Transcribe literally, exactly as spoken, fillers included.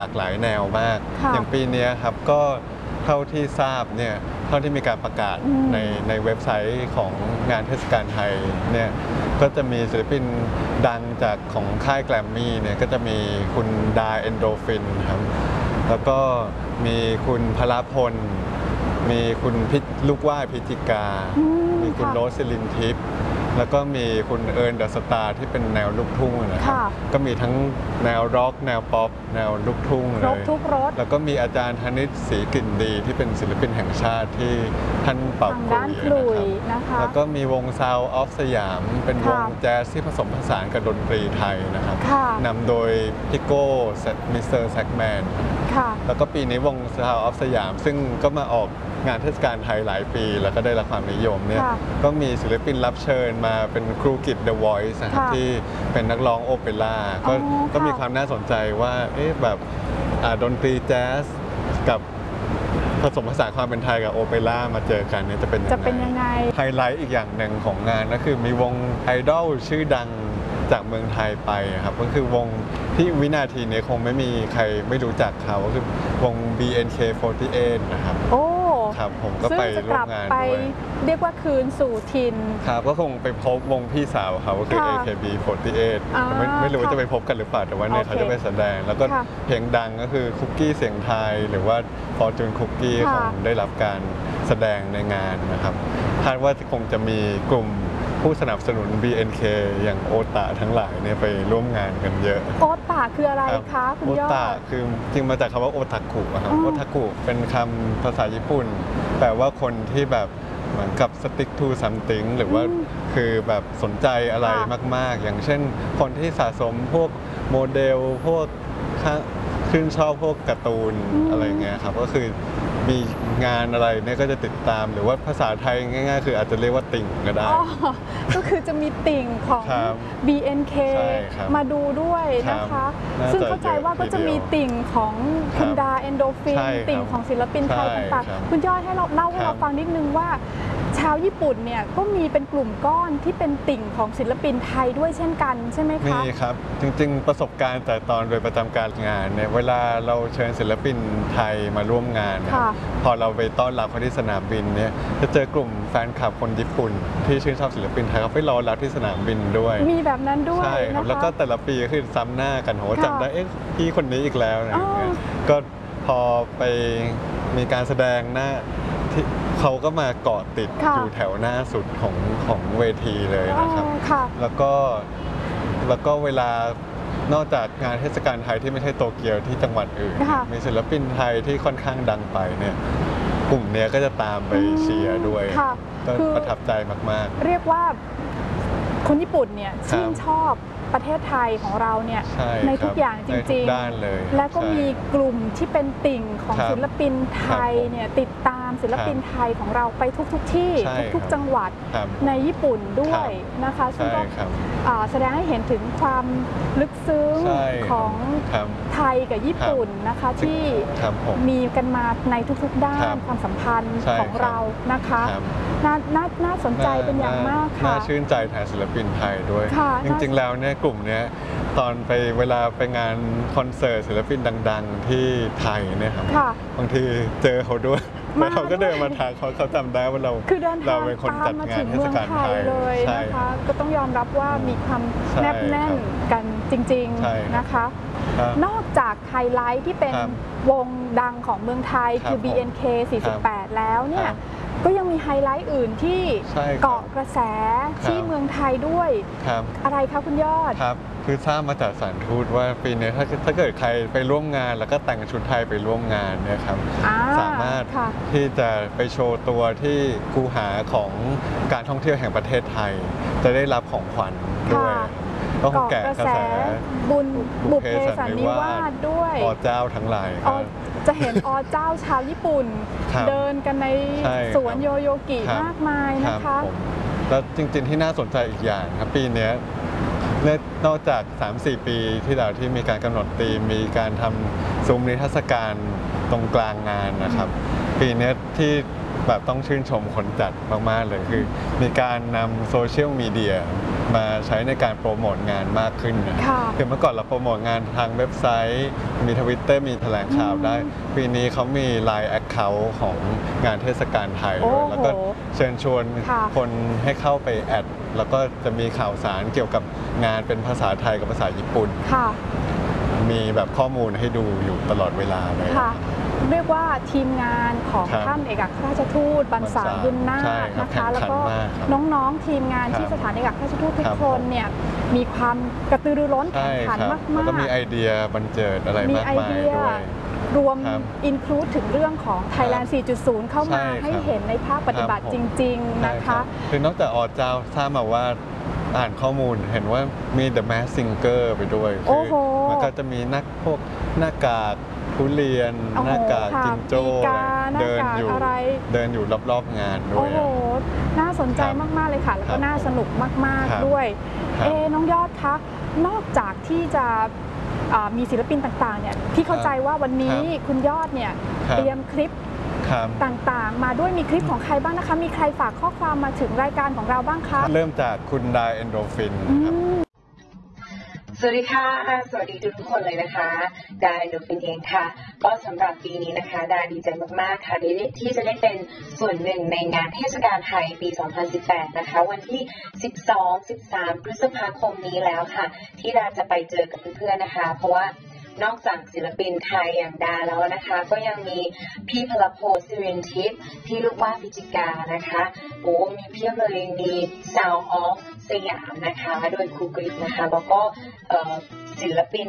หลากหลายแนวมากอย่างปีนี้ครับก็เท่าที่ทราบเนี่ยเท่าที่มีการประกาศในในเว็บไซต์ของงานเทศกาลไทยเนี่ยก็จะมีศิลปินดังจากของค่ายแกรมมี่เนี่ยก็จะมีคุณดาเอนโดฟินครับแล้วก็มีคุณพลพลมีคุณพิลูกว่ายพิจิกามีคุณโรสลินทิพย์แล้วก็มีคุณเอิร์นเดอะสตาร์ที่เป็นแนวลูกทุ่งนะครับก็มีทั้งแนวร็อกแนวป๊อปแนวลูกทุ่งเลยทุกรสแล้วก็มีอาจารย์ธนิตศรีกลิ่นดีที่เป็นศิลปินแห่งชาติที่ท่านเป่าขลุ่ยนะครับแล้วก็มีวงซาวออฟสยามเป็นวงแจ๊สที่ผสมผสานกับดนตรีไทยนะครับนำโดยพิโก้มิสเตอร์แซกแมนแล้วก็ปีนี้วงซาวออฟสยามซึ่งก็มาออกงานเทศกาลไทยหลายปีแล้วก็ได้รับความนิยมเนี่ยก็มีศิลปินรับเชิญมาเป็นครูกิต The Voice นะครับที่เป็นนักร้องโอเปร่าก็ก็มีความน่าสนใจว่าเอ๊ะแบบดนตรีแจ๊สกับผสมผสานความเป็นไทยกับโอเปร่ามาเจอกันเนี่ยจะเป็นจะเป็นยังไงไฮไลท์อีกอย่างหนึ่งของงานก็คือมีวงไอดอลชื่อดังจากเมืองไทยไปครับก็คือวงที่วินาทีนี้คงไม่มีใครไม่รู้จักเขาก็คือวง บี เอ็น เค สี่สิบแปด นะครับโอ้ครับผมก็ไปร่วมงานด้วยเรียกว่าคืนสู่ถิ่นครับก็คงไปพบวงพี่สาวเขาก็คือ เอ เค บี สี่สิบแปด ไม่ไม่รู้ว่าจะไปพบกันหรือเปล่าแต่ว่าเนี่ยเขาจะไปแสดงแล้วก็เพลงดังก็คือคุกกี้เสียงไทยหรือว่า Fortune Cookie คงได้รับการแสดงในงานนะครับคาดว่าคงจะมีกลุ่มผู้สนับสนุน บี เอ็น เค อย่างโอตาทั้งหลายเนี่ยไปร่วมงานกันเยอะโอตาคืออะไรคะคุณยอดโอตาคือจริงมาจากคำว่าโอทาคุครับโอทาคุเป็นคำภาษาญี่ปุ่นแปลว่าคนที่แบบเหมือนกับ stick to something หรือว่าคือแบบสนใจอะไรมากๆอย่างเช่นคนที่สะสมพวกโมเดลพวกขึ้นชอบพวกการ์ตูนอะไรเงี้ยครับก็คือมีงานอะไรเนี่ยก็จะติดตามหรือว่าภาษาไทยง่ายๆคืออาจจะเรียกว่าติ่งก็ได้ก็คือจะมีติ่งของ บี เอ็น เค มาดูด้วยนะคะซึ่งเข้าใจว่าก็จะมีติ่งของคุณดาเอนโดฟินติ่งของศิลปินไทยต่างๆคุณยอดให้เราเล่าให้เราฟังนิดนึงว่าชาวญี่ปุ่นเนี่ยก็มีเป็นกลุ่มก้อนที่เป็นติ่งของศิลปินไทยด้วยเช่นกันใช่ไหมคะมีครับจริงๆประสบการณ์แต่ตอนโดยประจำการงานเนี่ยเวลาเราเชิญศิลปินไทยมาร่วมงานพอเราไปต้อนรับเขาที่สนามบินเนี่ยจะเจอกลุ่มแฟนคลับคนญี่ปุ่นที่ชื่นชอบศิลปินไทยเขาไปรอรับที่สนามบินด้วยมีแบบนั้นด้วยใช่ครับแล้วก็แต่ละปีก็คือซ้ำหน้ากันโหจำได้เอ๊ะพี่คนนี้อีกแล้วนะก็พอไปมีการแสดงหน้าที่เขาก็มาเกาะติดอยู่แถวหน้าสุดของของเวทีเลยนะครับแล้วก็แล้วก็เวลานอกจากงานเทศกาลไทยที่ไม่ใช่โตเกียวที่จังหวัดอื่นมีศิลปินไทยที่ค่อนข้างดังไปเนี่ยกลุ่มนี้ก็จะตามไปเชียร์ด้วยก็ประทับใจมากๆเรียกว่าคนญี่ปุ่นเนี่ยชื่นชอบประเทศไทยของเราเนี่ยในทุกอย่างจริงๆและก็มีกลุ่มที่เป็นติ่งของศิลปินไทยเนี่ยติดตามศิลปินไทยของเราไปทุกๆที่ทุกๆจังหวัดในญี่ปุ่นด้วยนะคะซึ่งก็แสดงให้เห็นถึงความลึกซึ้งของไทยกับญี่ปุ่นนะคะที่มีกันมาในทุกๆด้านความสัมพันธ์ของเรานะคะน่าน่าน่าสนใจเป็นอย่างมากค่ะน่าชื่นใจแทนศิลปินไทยด้วยจริงๆแล้วเนี่ยกลุ่มนี้ตอนไปเวลาไปงานคอนเสิร์ตศิลปินดังๆที่ไทยเนี่ยครับบางทีเจอเขาด้วยแล้วเขาก็เดินมาทางเขาเขาจำได้ว่าเราเราเป็นคนจัดงานเทศกาลไทยเลยนะคะก็ต้องยอมรับว่ามีความแนบแน่นกันจริงๆนะคะนอกจากไฮไลท์ที่เป็นวงดังของเมืองไทยคือ บี เอ็น เค สี่สิบแปดแล้วเนี่ยก็ยังมีไฮไลท์อื่นที่เกาะกระแสที่เมืองไทยด้วยอะไรคะคุณยอดครับคือทราบมาจากสถานทูตว่าปีนี้ถ้าถ้าเกิดใครไปร่วมงานแล้วก็แต่งชุดไทยไปร่วมงานเนี่ยครับสามารถที่จะไปโชว์ตัวที่คูหาของการท่องเที่ยวแห่งประเทศไทยจะได้รับของขวัญด้วยก็แกะกระแสบุญบุพเพสันนิวาสด้วยอเจ้าทั้งหลายจะเห็นอเจ้าชาวญี่ปุ่นเดินกันในสวนโยโยกิมากมายนะคะแล้วจริงๆที่น่าสนใจอีกอย่างครับปีนี้นอกจาก สามสี่ ปีที่แล้วที่มีการกำหนดธีมมีการทำซุ้มนิทรรศการตรงกลางงานนะครับปีนี้ที่แบบต้องชื่นชมคนจัดมากๆเลยคือมีการนำโซเชียลมีเดียมาใช้ในการโปรโมทงานมากขึ้นนะคือเมื่อก่อนเราโปรโมทงานทางเว็บไซต์มีทวิตเตอร์มีแถลงข่าวได้ปีนี้เขามี ไลน์ Account ของงานเทศกาลไทยด้วยแล้วก็เชิญชวนคนให้เข้าไปแอดแล้วก็จะมีข่าวสารเกี่ยวกับงานเป็นภาษาไทยกับภาษาญี่ปุ่นมีแบบข้อมูลให้ดูอยู่ตลอดเวลาเลยเรียกว่าทีมงานของท่านเอกอัครราชทูตบรรสารบุญนาคนะคะแล้วก็น้องๆทีมงานที่สถานเอกอัครราชทูตทุกคนเนี่ยมีความกระตือรือร้นแข่งขันมากๆแล้วก็มีไอเดียบันเจิดอะไรมากมายด้วยรวมอินคลูดถึงเรื่องของ Thailand สี่จุดศูนย์ เข้ามาให้เห็นในภาคปฏิบัติจริงๆนะคะคือนอกจากออเจ้าทราบมาว่าอ่านข้อมูลเห็นว่ามี The Masked Singer ไปด้วยคือมันก็จะมีนักพวกหน้ากากทุเรียนหน้ากากจิงโจ้เดินอยู่เดินอยู่รอบๆงานด้วยโอ้โหน่าสนใจมากๆเลยค่ะแล้วก็น่าสนุกมากๆด้วยเอ๊น้องยอดคะนอกจากที่จะมีศิลปินต่างๆเนี่ยที่เข้าใจว่าวันนี้คุณยอดเนี่ยเตรียมคลิปต่างๆมาด้วยมีคลิปของใครบ้างนะคะมีใครฝากข้อความมาถึงรายการของเราบ้างคะเริ่มจากคุณไดเอนโดฟินครับสวัสดีค่ะสวัสดีทุกคนเลยนะคะดาเอนโดฟินเองค่ะก็สำหรับปีนี้นะคะดาดีใจมากๆค่ะที่จะได้เป็นส่วนหนึ่งในงานเทศกาลไทยปี สองพันสิบแปด นะคะวันที่ สิบสอง สิบสาม พฤษภาคมนี้แล้วค่ะที่ดาจะไปเจอกับเพื่อนๆนะคะเพราะว่านอกจากศิลปินไทยอย่างดาแล้วนะคะก็ยังมีพี่พลโพสิรินทิพย์พี่ลูกว่าพิจิกานะคะโอ้มีเพียบเลยมี Sound of สยามนะคะโดยครูกริชนะคะแล้วก็ศิลปิน